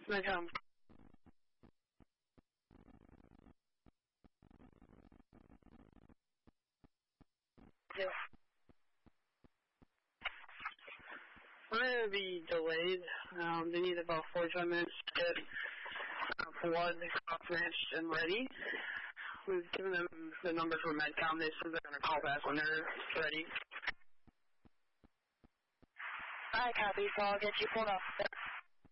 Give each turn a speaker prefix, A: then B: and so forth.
A: Medcom. Yeah. We're going to be delayed. They need about 45 minutes to get blood finished and ready. We've given them the number for Medcom. They said they're going to call back when they're ready.
B: Alright, copy. So I'll get you pulled up.